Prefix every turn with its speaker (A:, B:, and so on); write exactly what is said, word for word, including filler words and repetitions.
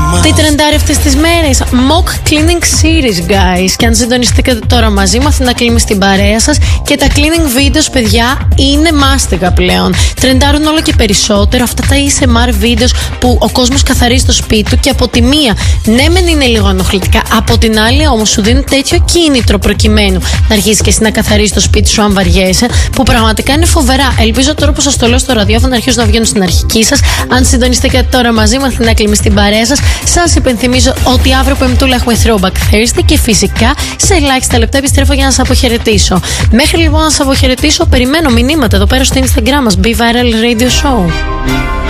A: Τι τρεντάρει αυτές τις μέρες? Mock cleaning series, guys. Και αν συντονιστείτε τώρα μαζί μου, να κλείνουμε στην παρέα σας. Και τα cleaning videos, παιδιά, είναι μάστιγα πλέον. Τρεντάρουν όλο και περισσότερο αυτά τα έι ες εμ αρ videos που ο κόσμος καθαρίζει το σπίτι του. Και από τη μία, ναι, μεν είναι λίγο ενοχλητικά. Από την άλλη, όμως, σου δίνουν τέτοιο κίνητρο προκειμένου να αρχίσει και εσύ να καθαρίζει το σπίτι σου, αν βαριέσαι. Που πραγματικά είναι φοβερά. Ελπίζω τώρα που σας το λέω στο ραδιόφωνο να αρχίσουν να βγαίνουν στην αρχική σας. Αν συντονιστείτε τώρα μαζί μου, να κλείνουμε στην παρέα σας. Σας υπενθυμίζω ότι αύριο Πεμπτούλα έχουμε Throwback Thursday και φυσικά σε ελάχιστα λεπτά επιστρέφω για να σας αποχαιρετήσω. Μέχρι λοιπόν να σας αποχαιρετήσω, περιμένω μηνύματα εδώ πέρα στο Instagram μας, Be Viral Radio Show.